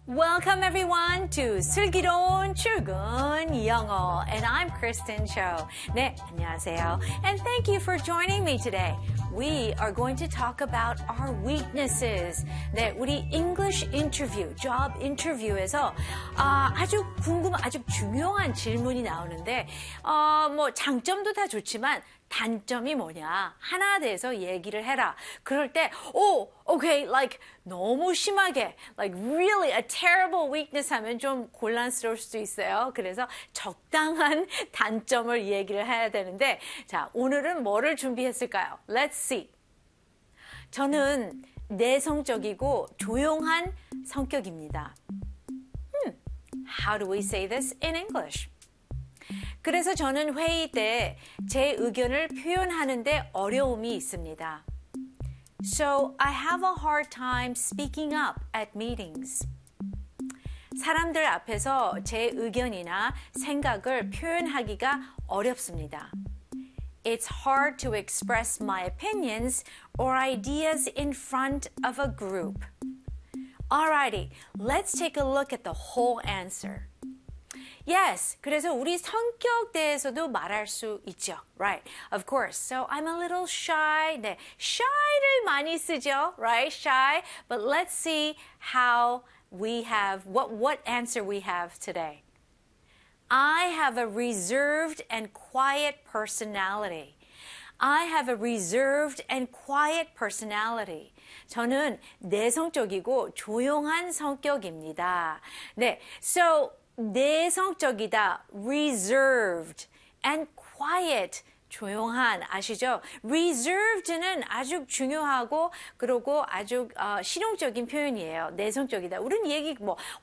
Welcome everyone to 슬기로운 출근 영어 and I'm Kristen Cho. 네, 안녕하세요. And thank you for joining me today. We are going to talk about our weaknesses. 네, 우리 English interview, job interview에서 아주 궁금한, 아주 중요한 질문이 나오는데 뭐 장점도 다 좋지만 단점이 뭐냐 하나 대해서 얘기를 해라. 그럴 때 okay, like 너무 심하게 like really a terrible weakness 하면 좀 곤란스러울 수도 있어요. 그래서 적당한 단점을 얘기를 해야 되는데 자, 오늘은 뭐를 준비했을까요? Let's see. 저는 내성적이고 조용한 성격입니다. How do we say this in English? 그래서 저는 회의 때 제 의견을 표현하는데 어려움이 있습니다. So I have a hard time speaking up at meetings. 사람들 앞에서 제 의견이나 생각을 표현하기가 어렵습니다. It's hard to express my opinions or ideas in front of a group. Alrighty, let's take a look at the whole answer. Yes, 그래서 우리 성격 대해서도 말할 수 있죠. Right, of course. So I'm a little shy. 네, shy를 많이 쓰죠. Right, shy. But let's see how we have, what answer we have today. I have a reserved and quiet personality. I have a reserved and quiet personality. 저는 내성적이고 조용한 성격입니다. 네, so 내성적이다, reserved, and quiet, 조용한, 아시죠? reserved는 아주 중요하고 그리고 아주 실용적인 표현이에요. 내성적이다. 우리는 얘기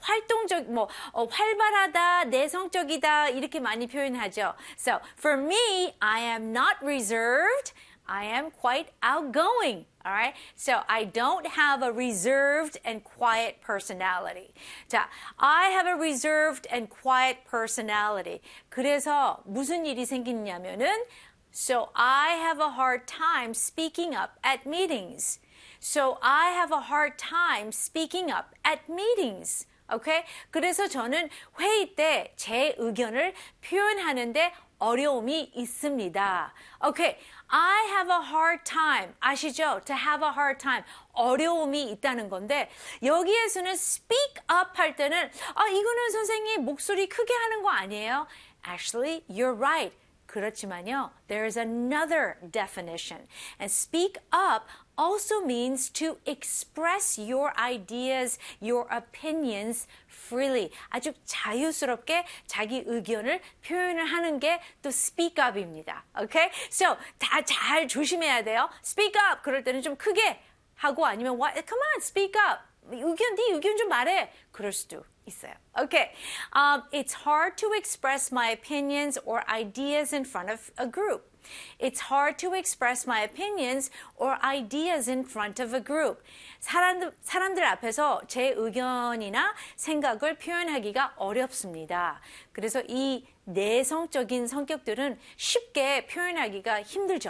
활발하다, 내성적이다 이렇게 많이 표현하죠. So for me, I am not reserved. I am quite outgoing. All right? So I don't have a reserved and quiet personality. 자, I have a reserved and quiet personality. 그래서 무슨 일이 생기냐면은 So I have a hard time speaking up at meetings. So I have a hard time speaking up at meetings. Okay? 그래서 저는 회의 때 제 의견을 표현하는데 어려움이 있습니다. Okay, I have a hard time. 아시죠? To have a hard time. 어려움이 있다는 건데 여기에서는 speak up 할 때는 이거는 선생님 목소리 크게 하는 거 아니에요? Actually, you're right. 그렇지만요, there is another definition. And speak up also means to express your ideas, your opinions freely. 아주 자유스럽게 자기 의견을 표현을 하는 게 또 speak up입니다. Okay? So, 다 잘 조심해야 돼요. speak up! 그럴 때는 좀 크게 하고 아니면 come on, speak up! 네 의견 좀 말해. 그럴 수도 있어요. Okay. It's hard to express my opinions or ideas in front of a group. It's hard to express my opinions or ideas in front of a group. 사람들 앞에서 제 의견이나 생각을 표현하기가 어렵습니다. 그래서 이 내성적인 성격들은 쉽게 표현하기가 힘들죠.